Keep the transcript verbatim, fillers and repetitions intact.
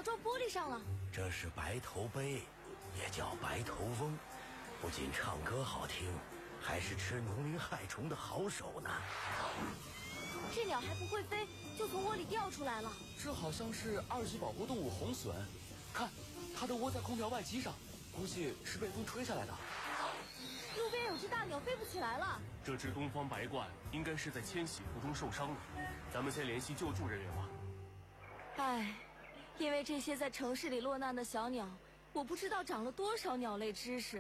鸟撞玻璃上了。 这是白头鹎，也叫白头翁，不仅唱歌好听，还是吃农民害虫的好手呢。 这鸟还不会飞，就从窝里掉出来了。 这好像是二级保护动物红隼，看，它都窝在空调外机上，估计是被风吹下来的。 路边有只大鸟飞不起来了。 这只东方白鹳应该是在迁徙途中受伤了，咱们先联系救助人员吧。 唉，因为这些在城市里落难的小鸟，我不知道长了多少鸟类知识。